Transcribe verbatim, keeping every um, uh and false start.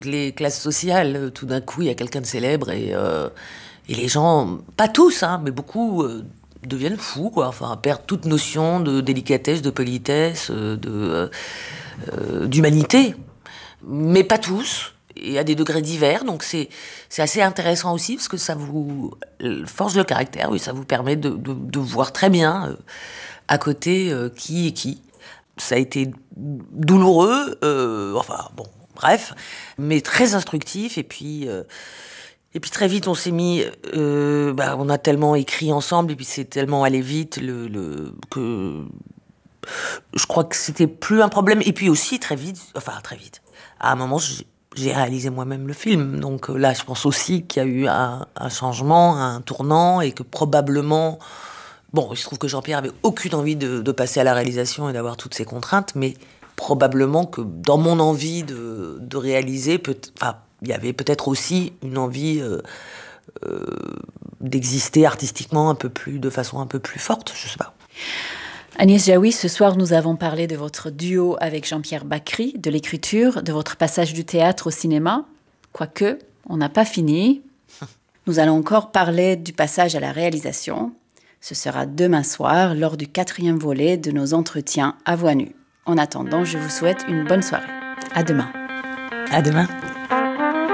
Les classes sociales, tout d'un coup, il y a quelqu'un de célèbre et, euh, et les gens, pas tous, hein, mais beaucoup, euh, deviennent fous, quoi. Enfin, perdent toute notion de délicatesse, de politesse, euh, de, euh, euh, d'humanité. Mais pas tous, et à des degrés divers. Donc c'est, c'est assez intéressant aussi, parce que ça vous forge le caractère, oui, ça vous permet de, de, de voir très bien euh, à côté euh, qui est qui. Ça a été douloureux, euh, enfin bon, bref, mais très instructif. Et puis, euh, et puis très vite, on s'est mis, euh, bah, on a tellement écrit ensemble, et puis c'est tellement allé vite le, le, que je crois que c'était plus un problème. Et puis aussi très vite, enfin très vite, à un moment, j'ai, j'ai réalisé moi-même le film. Donc euh, là, je pense aussi qu'il y a eu un, un changement, un tournant, et que probablement... Bon, il se trouve que Jean-Pierre avait aucune envie de, de passer à la réalisation et d'avoir toutes ces contraintes, mais probablement que dans mon envie de, de réaliser, peut, enfin, il y avait peut-être aussi une envie euh, euh, d'exister artistiquement un peu plus, de façon un peu plus forte, je sais pas. Agnès Jaoui, ce soir, nous avons parlé de votre duo avec Jean-Pierre Bacri, de l'écriture, de votre passage du théâtre au cinéma. Quoique, on n'a pas fini. Nous allons encore parler du passage à la réalisation. Ce sera demain soir, lors du quatrième volet de nos entretiens à voix nue. En attendant, je vous souhaite une bonne soirée. À demain. À demain.